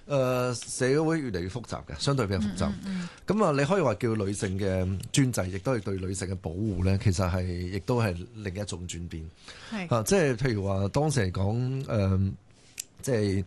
社會越嚟越複雜嘅，相對比較複雜。咁啊，你可以話叫女性嘅專制，亦都係對女性嘅保護咧，其實係亦都係另一種轉變。即係譬如話當時嚟講，即係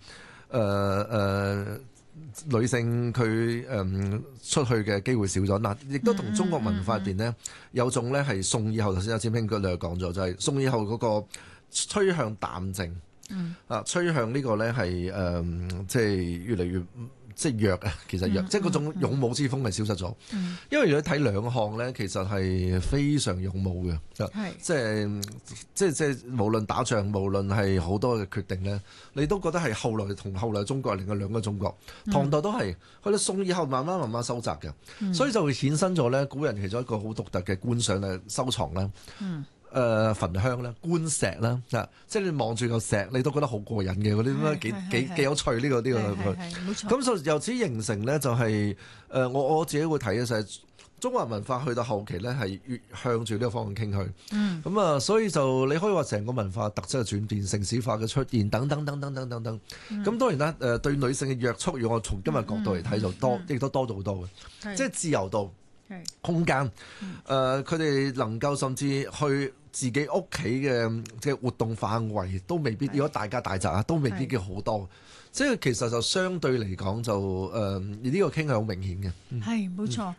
女性佢出去嘅機會少咗。嗱，亦都同中國文化入邊呢，有種咧係宋以後，頭先阿占兄佢哋講咗，就係宋以後嗰個趨向淡靜。趨向呢個咧係即係越嚟越即係弱啊，其實弱，即係嗰種勇武之風係消失咗。因為如果睇兩項咧，其實係非常勇武嘅，即係無論打仗，無論係好多嘅決定咧，你都覺得係後來同後來中國另外兩個中國，唐代都係去到宋以後慢慢收窄嘅，所以就會衍生咗咧古人其中一個好獨特嘅觀賞咧收藏啦。焚香啦、觀石啦，即係你望住個石，你都覺得好過癮嘅嗰啲，幾有趣呢個。冇錯。咁就由此形成咧，就係我自己會睇嘅就係中國人文化去到後期咧，係越向住呢個方向傾去。咁啊，所以就你可以話成個文化特質嘅轉變、城市化嘅出現等等。咁當然啦，對女性嘅約束，如果我從今日角度嚟睇，就亦都多咗好多嘅，即係自由度、空間。佢哋能夠甚至去自己屋企嘅即係活動範圍都未必，如果大家大宅啊，都未必叫好多。即係其實就相對嚟講就呢個傾向好明顯嘅。係冇錯。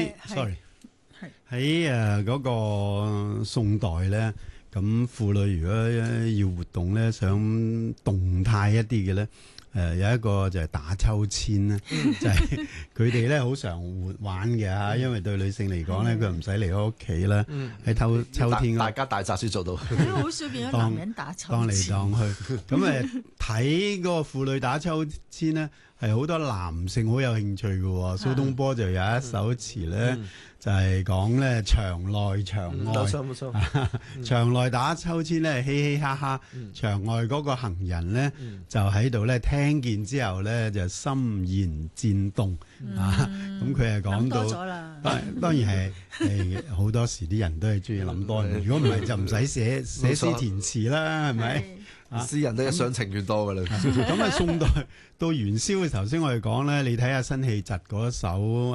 喺嗰個宋代咧，咁婦女如果要活動咧，想動態一啲嘅咧。有一個就係打秋千啦，就係佢哋咧好常玩嘅嚇，因為對女性嚟講咧，佢唔使離開屋企啦，喺秋天大家大宅先做到。 好少變咗男人打秋千， 當嚟當去。咁睇嗰個婦女打秋千咧，係好多男性好有興趣嘅喎。蘇東坡就有一首詞咧，就係講咧牆內牆外， 冇錯。 牆內打秋千咧，嘻嘻哈哈；牆外嗰個行人咧，就喺度咧聽見之後咧，就心弦漸動啊！咁佢係講到，當然係好多時啲人都係中意諗多。如果唔係就唔使寫詩填詞啦，係咪？ 詩人都一廂情願多噶啦。 咁啊，宋代到元宵嘅頭先我哋講咧，你睇下辛棄疾嗰首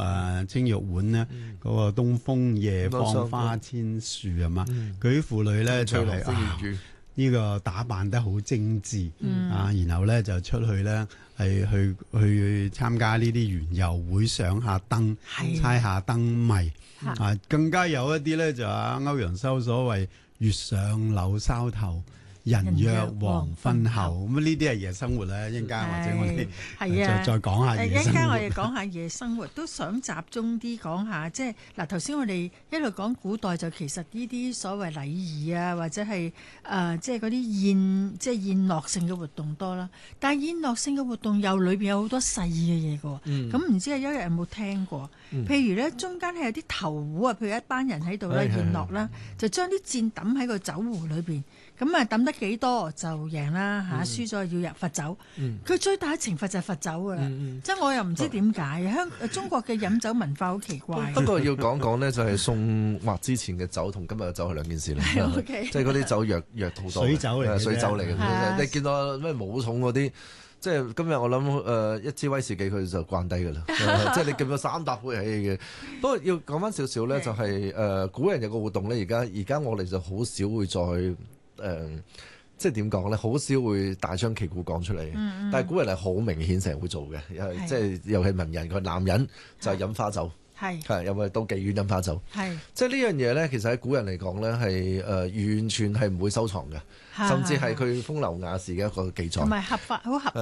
《青玉碗》咧，嗰個東風夜放花千樹係嘛？佢啲婦女咧就係呢個打扮得好精緻然後咧就出去咧係去參加呢啲園遊會，上下燈，猜下燈謎更加有一啲咧就歐陽修所謂月上柳梢頭，人約黃昏後。咁呢啲係夜生活咧，一陣間或者我哋再講下夜生活。 一陣間我哋講下夜生活，都想集中啲講下，即係嗱頭先我哋一路講古代就其實呢啲所謂禮儀啊，或者係即係嗰啲宴樂性嘅活動多啦。但係宴樂性嘅活動又裏邊有好多細嘅嘢嘅喎。咁唔知阿邱日有冇聽過？譬如咧中間係有啲頭壺啊，譬如一班人喺度咧宴樂啦，就將啲箭抌喺個酒壺裏邊。咁啊抌得幾多就贏啦嚇，輸咗要入罰酒。佢最大嘅懲罰就係罰酒噶啦，即係我又唔知點解中國嘅飲酒文化好奇怪。 不過要講講呢，就係宋或之前嘅酒同今日嘅酒係兩件事嚟。即係嗰啲酒弱好多， 水酒嚟嘅， 水酒嚟嘅。你見到咩武松嗰啲，即係今日我諗一支威士忌佢就慣低噶啦。即係你見到3打杯起嘅。不過要講翻少少咧，就係古人有個活動咧，而家我哋就好少會再。即係點講咧？好少會大張旗鼓講出嚟，但係古人係好明顯成日會做嘅，即係尤其文人，佢男人就係飲花酒，有冇到妓院飲花酒？即係呢樣嘢咧，其實喺古人嚟講咧，係完全係唔會收藏嘅，甚至係佢風流雅士嘅一個記載， 同埋合法好合。